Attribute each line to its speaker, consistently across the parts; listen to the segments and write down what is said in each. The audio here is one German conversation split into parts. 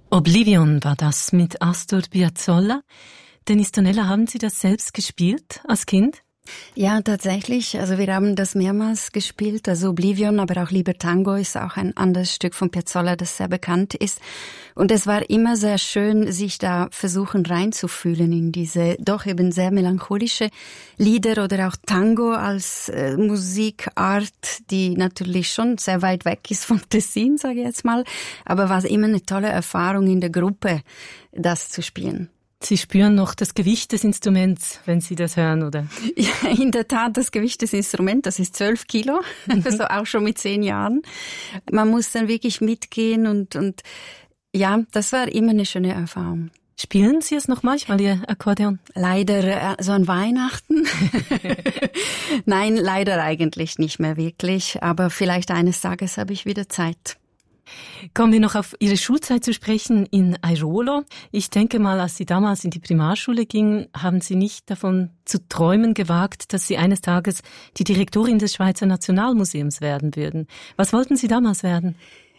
Speaker 1: Oblivion war das mit Astor Piazzolla. Denise Tonella, haben Sie das selbst gespielt als Kind?
Speaker 2: Ja, tatsächlich. Also wir haben das mehrmals gespielt. Also Oblivion, aber auch Lieber Tango ist auch ein anderes Stück von Piazzolla, das sehr bekannt ist. Und es war immer sehr schön, sich da versuchen reinzufühlen in diese doch eben sehr melancholische Lieder oder auch Tango als Musikart, die natürlich schon sehr weit weg ist vom Tessin, sage ich jetzt mal. Aber war immer eine tolle Erfahrung in der Gruppe, das zu spielen.
Speaker 1: Sie spüren noch das Gewicht des Instruments, wenn Sie das hören, oder?
Speaker 2: Ja, in der Tat, das Gewicht des Instruments, das ist 12 Kilo, also auch schon mit 10 Jahren. Man muss dann wirklich mitgehen und ja, das war immer eine schöne Erfahrung.
Speaker 1: Spielen Sie es noch manchmal, Ihr Akkordeon?
Speaker 2: Leider so an Weihnachten. Nein, leider eigentlich nicht mehr wirklich, aber vielleicht eines Tages habe ich wieder Zeit.
Speaker 1: Kommen wir noch auf Ihre Schulzeit zu sprechen in Airolo. Ich denke mal, als Sie damals in die Primarschule gingen, haben Sie nicht davon zu träumen gewagt, dass Sie eines Tages die Direktorin des Schweizer Nationalmuseums werden würden. Was wollten Sie damals werden?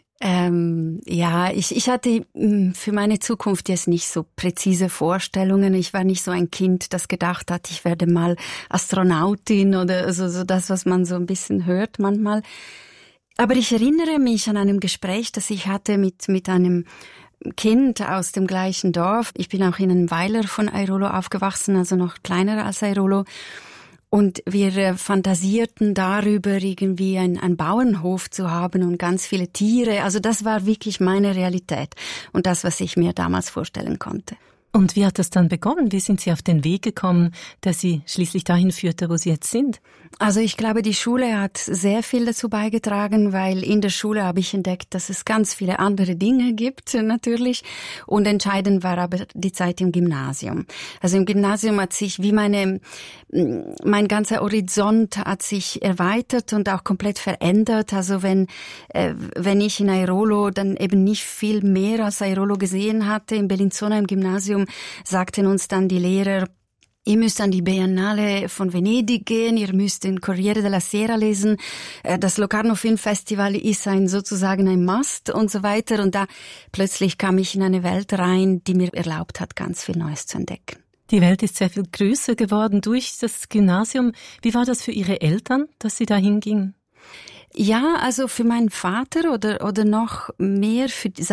Speaker 2: Ich hatte für meine Zukunft jetzt nicht so präzise Vorstellungen. Ich war nicht so ein Kind, das gedacht hat, ich werde mal Astronautin oder so das, was man so ein bisschen hört manchmal. Aber ich erinnere mich an einem Gespräch, das ich hatte mit einem Kind aus dem gleichen Dorf. Ich bin auch in einem Weiler von Airolo aufgewachsen, also noch kleiner als Airolo. Und wir fantasierten darüber, irgendwie einen Bauernhof zu haben und ganz viele Tiere. Also das war wirklich meine Realität und das, was ich mir damals vorstellen konnte.
Speaker 1: Und wie hat das dann begonnen? Wie sind Sie auf den Weg gekommen, der Sie schließlich dahin führte, wo Sie jetzt sind?
Speaker 2: Also ich glaube, die Schule hat sehr viel dazu beigetragen, weil in der Schule habe ich entdeckt, dass es ganz viele andere Dinge gibt, natürlich. Und entscheidend war aber die Zeit im Gymnasium. Also im Gymnasium hat sich wie mein ganzer Horizont hat sich erweitert und auch komplett verändert. Also wenn ich in Airolo dann eben nicht viel mehr als Airolo gesehen hatte, in Bellinzona im Gymnasium, sagten uns dann die Lehrer, ihr müsst an die Biennale von Venedig gehen, ihr müsst den Corriere della Sera lesen, das Locarno Film Festival ist sozusagen ein Must und so weiter. Und da plötzlich kam ich in eine Welt rein, die mir erlaubt hat, ganz viel Neues zu entdecken.
Speaker 1: Die Welt ist sehr viel größer geworden durch das Gymnasium. Wie war das für Ihre Eltern, dass Sie da hingingen?
Speaker 2: Ja, also für meinen Vater oder noch mehr für